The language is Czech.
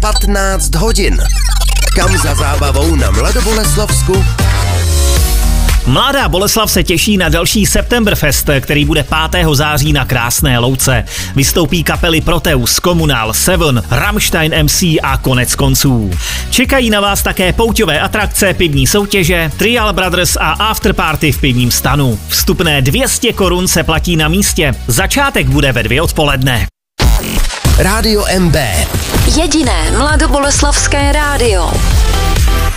15 hodin. Kam za zábavou na Mladoboleslavsku? Mladá Boleslav se těší na další Septemberfest, který bude 5. září na Krásné Louce. Vystoupí kapely Proteus, Komunál, Seven, Rammstein MC a konec konců. Čekají na vás také pouťové atrakce, pivní soutěže, Trial Brothers a afterparty v pivním stanu. Vstupné 200 korun se platí na místě. Začátek bude ve 2 odpoledne. Rádio MB. Jediné mladoboleslavské rádio.